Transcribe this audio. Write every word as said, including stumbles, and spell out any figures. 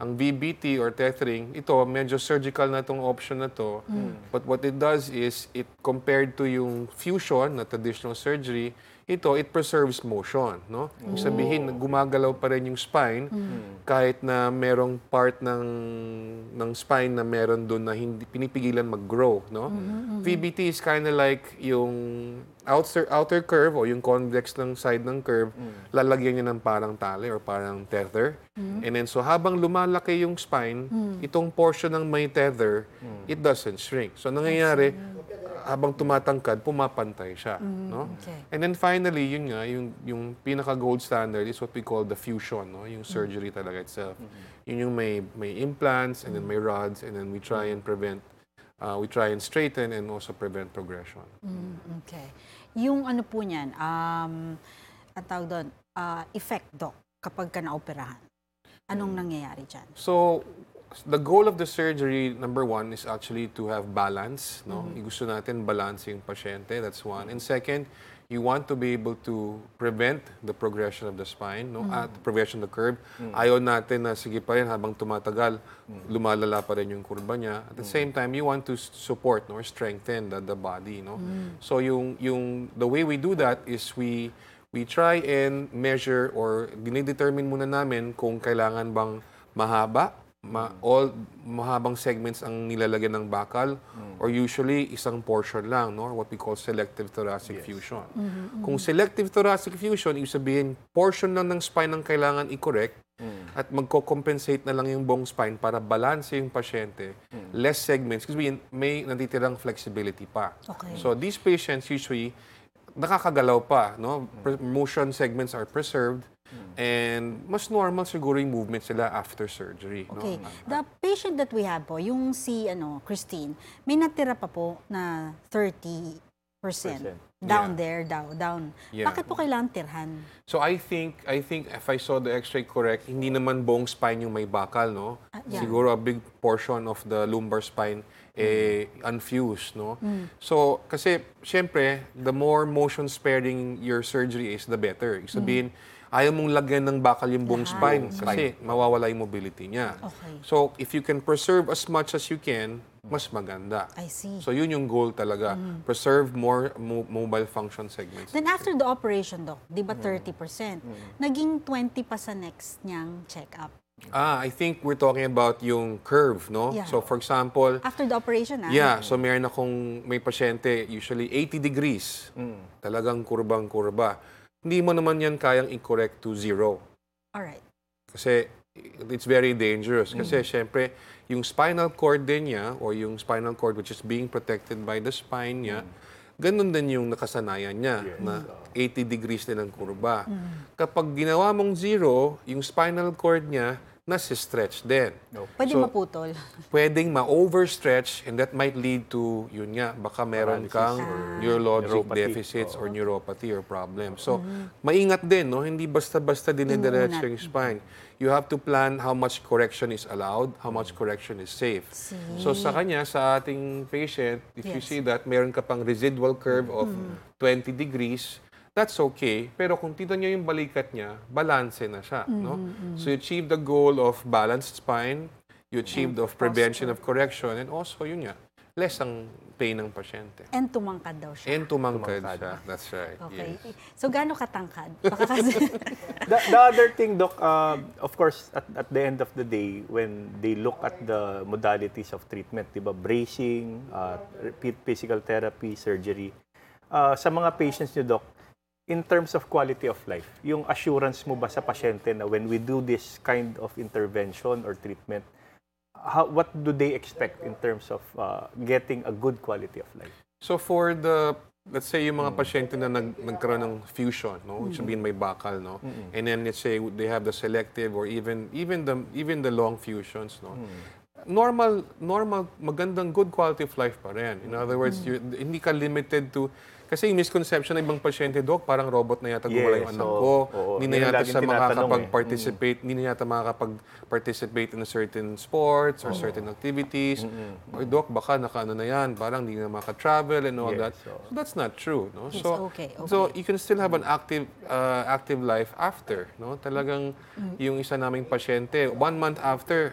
Ang V B T or tethering, ito, medyo surgical na itong option na to. But what it does is, it compared to yung fusion na traditional surgery, ito, it preserves motion, no? Ibig sabihin, gumagalaw pa rin yung spine kahit na merong part ng ng spine na meron doon na hindi pinipigilan mag-grow, no? V B T is kind of like yung outer outer curve o yung convex ng side ng curve, lalagyan niya ng parang tali or parang tether. And then so habang lumalaki yung spine, itong portion ng may tether, it doesn't shrink. So nangyayari, habang tumatangkad, pumapantay siya, no? Okay. And then finally, yun nga, yung, yung pinaka-gold standard is what we call the fusion, no? Yung surgery talaga itself. Yun yung may, may implants, and then may rods, and then we try and prevent, uh, we try and straighten and also prevent progression. Mm, okay. Yung ano po niyan, um, ang tawag doon, ah, effect, Doc, kapag ka naoperahan. Anong nangyayari dyan? So, the goal of the surgery, number one, is actually to have balance, no? Gusto natin balance yung pasyente, that's one. And second, you want to be able to prevent the progression of the spine, no? At progression of the curve. Ayaw natin na sige pa rin habang tumatagal, lumalala pa rin yung kurba niya. At the same time, you want to s- support, no? Or strengthen the, the body, no? So yung yung the way we do that is we we try and measure or dinidetermine muna namin kung kailangan bang mahaba, ma all mahabang segments ang nilalagyan ng bakal, or usually isang portion lang, no? What we call selective thoracic fusion. Kung selective thoracic fusion, ibig sabihin portion lang ng spine ang kailangan i-correct at magko-compensate na lang yung buong spine para balance yung pasyente. Less segments, kasi may natitirang flexibility pa. Okay. So these patients usually nakakagalaw pa, no? Pre- Motion segments are preserved, and mas normal siguro yung movement sila after surgery, Okay. no? The patient that we have po, yung si ano, Christine, may natira pa po na thirty percent. Down Yeah. there, down, down. Yeah. Bakit po kailangan tirhan? So I think I think if I saw the X-ray correct, hindi naman buong spine yung may bakal, no? Ah, yeah. Siguro a big portion of the lumbar spine eh unfused, no? So kasi syempre, the more motion sparing your surgery is, the better. Ibig sabihin, ayaw mong lagyan ng bakal yung buong Lahat. spine kasi mawawala yung mobility niya. Okay. So if you can preserve as much as you can, mas maganda. I see. So yun yung goal talaga. Preserve more mo- mobile function segments. Then after the operation, Doc, di ba thirty percent? Naging twenty pa sa next niyang check-up. Ah, I think we're talking about yung curve, no? Yeah. So for example, After the operation, ah? yeah, so meron akong may pasyente, usually eighty degrees. Talagang kurbang-kurba. Hindi mo naman yan kayang i-correct to zero. Alright. Kasi it's very dangerous. Kasi syempre, yung spinal cord din niya, or yung spinal cord which is being protected by the spine niya, ganun din yung nakasanayan niya, na eighty degrees din ang kurba. Kapag ginawa mong zero, yung spinal cord niya, nasi-stretch din. Pwede So, maputol. Pwedeng ma-overstretch, and that might lead to, yun nga, baka meron kang neurologic neuropathy. deficits or neuropathy or problem. So, maingat din, no? Hindi basta-basta dinidiretso Inuunat. yung spine. You have to plan how much correction is allowed, how much correction is safe. See. So, sa kanya, sa ating patient, if you Yes. see that meron ka pang residual curve of twenty degrees, that's okay. Pero kung tito niyo yung balikat niya, balanse na siya, no? So you achieve the goal of balanced spine, you achieve the of prevention of correction, and also yun nga, less ang pain ng pasyente. And tumangkad daw siya. And tumangkad siya. That's right. Okay. Yes. So, gaano katangkad? Baka kasi... the, the other thing, Doc, uh, of course, at, at the end of the day, when they look at the modalities of treatment, diba, bracing, uh, repeat physical therapy, surgery, uh, sa mga patients nyo, Doc, in terms of quality of life, yung assurance mo ba sa pasyente na when we do this kind of intervention or treatment, how, what do they expect in terms of uh, getting a good quality of life? So for the, let's say yung mga pasyente na nag, nagkaroon ng fusion, no? Which sabihin may bakal, no? And then let's say they have the selective or even even the even the long fusions, no? Normal normal magandang good quality of life pa rin. In other words, you, hindi ka limited to. Kasi yung misconception ng ibang pasyente, Doc, parang robot na yata gumala yung Yes, anak oo, ko. oo. Hindi Yun na ang yata laging siya tinatanong makakapag-participate, hindi na yata makakapag-participate in certain sports or certain activities. Or, Doc, baka naka-ano na yan, parang hindi na maka-travel and all Yes, that. oo. So that's not true, no? Yes, so, okay, okay. so you can still have an active uh, active life after, no? Talagang yung isa naming pasyente, one month after,